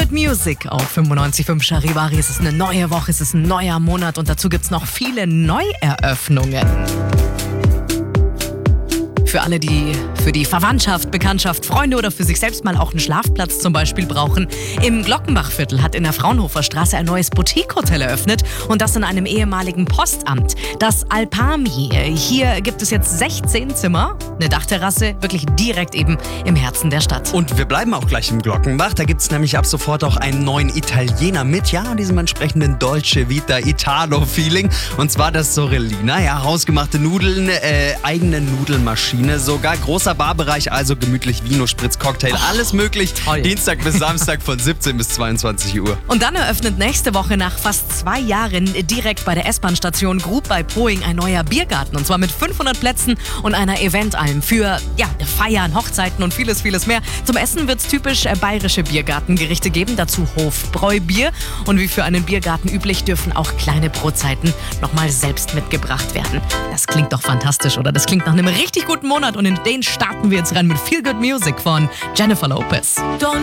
Good Music auf 95.5 Charivari. Es ist eine neue Woche, es ist ein neuer Monat und dazu gibt es noch viele Neueröffnungen. Für alle, die für die Verwandtschaft, Bekanntschaft, Freunde oder für sich selbst mal auch einen Schlafplatz zum Beispiel brauchen. Im Glockenbachviertel hat in der Fraunhofer Straße ein neues Boutique-Hotel eröffnet und das in einem ehemaligen Postamt. Das Alpami. Hier gibt es jetzt 16 Zimmer, eine Dachterrasse, wirklich direkt eben im Herzen der Stadt. Und wir bleiben auch gleich im Glockenbach. Da gibt es nämlich ab sofort auch einen neuen Italiener mit, ja, diesem entsprechenden Dolce Vita Italo-Feeling. Und zwar das Sorellina, ja, hausgemachte Nudeln, eigene Nudelmaschine sogar. Großer Barbereich, also gemütlich Vino, Spritz, Cocktail, alles möglich. Toll. Dienstag bis Samstag von 17 bis 22 Uhr. Und dann eröffnet nächste Woche nach fast 2 Jahren direkt bei der S-Bahn-Station Grub bei Poing ein neuer Biergarten. Und zwar mit 500 Plätzen und einer Eventalm für Feiern, Hochzeiten und vieles, vieles mehr. Zum Essen wird es typisch bayerische Biergartengerichte geben. Dazu Hofbräubier. Und wie für einen Biergarten üblich, dürfen auch kleine Brotzeiten nochmal selbst mitgebracht werden. Das klingt doch fantastisch, oder? Das klingt nach einem richtig guten Monat. Und in den starten wir jetzt rein mit Feel Good Music von Jennifer Lopez. Don't